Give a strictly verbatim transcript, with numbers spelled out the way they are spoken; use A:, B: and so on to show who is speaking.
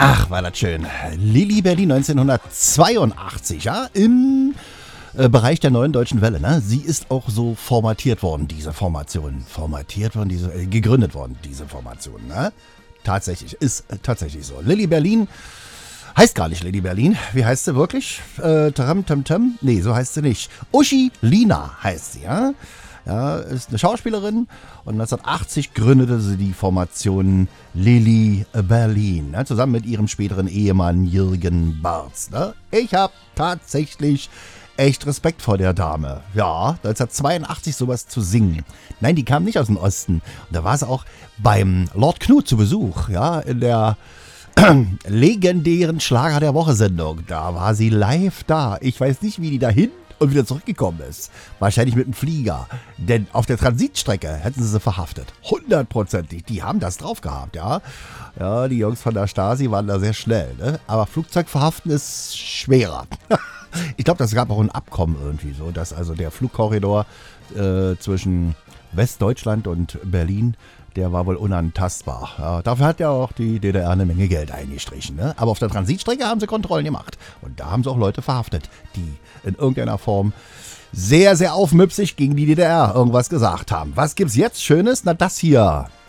A: Ach, war das schön. Lilly Berlin neunzehnhundertzweiundachtzig, ja, im äh, Bereich der Neuen Deutschen Welle. Ne? Sie ist auch so formatiert worden, diese Formation. Formatiert worden, diese, äh, gegründet worden, diese Formation. Ne? Tatsächlich, ist äh, tatsächlich so. Lilly Berlin heißt gar nicht Lilly Berlin. Wie heißt sie wirklich? Äh, Taram Tam Tam? Nee, so heißt sie nicht. Uschi Lina heißt sie, ja. Ja, ist eine Schauspielerin und neunzehnhundertachtzig gründete sie die Formation Lilly Berlin, ne, zusammen mit ihrem späteren Ehemann Jürgen Barz. Ne. Ich habe tatsächlich echt Respekt vor der Dame. Ja, neunzehnhundertzweiundachtzig sowas zu singen. Nein, die kam nicht aus dem Osten. Und da war sie auch beim Lord Knut zu Besuch, ja, in der legendären Schlager der Woche-Sendung. Da war sie live da. Ich weiß nicht, wie die dahin und wieder zurückgekommen ist. Wahrscheinlich mit einem Flieger. Denn auf der Transitstrecke hätten sie sie verhaftet. Hundertprozentig. Die haben das drauf gehabt, ja. Ja, die Jungs von der Stasi waren da sehr schnell, ne? Aber Flugzeug verhaften ist schwerer. Ich glaube, das gab auch ein Abkommen irgendwie so, dass also der Flugkorridor äh, zwischen Westdeutschland und Berlin, der war wohl unantastbar. Ja, dafür hat ja auch die D D R eine Menge Geld eingestrichen. Ne? Aber auf der Transitstrecke haben sie Kontrollen gemacht. Und da haben sie auch Leute verhaftet, die in irgendeiner Form sehr, sehr aufmüpsig gegen die D D R irgendwas gesagt haben. Was gibt's jetzt Schönes? Na, das hier.